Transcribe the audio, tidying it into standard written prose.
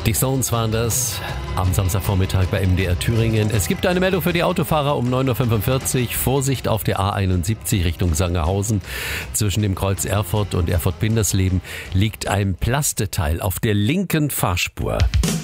Die Stones waren das am Samstagvormittag bei MDR Thüringen. Es gibt eine Meldung für die Autofahrer um 9.45 Uhr. Vorsicht auf der A71 Richtung Sangerhausen. Zwischen dem Kreuz Erfurt und Erfurt-Bindersleben liegt ein Plasteteil auf der linken Fahrspur.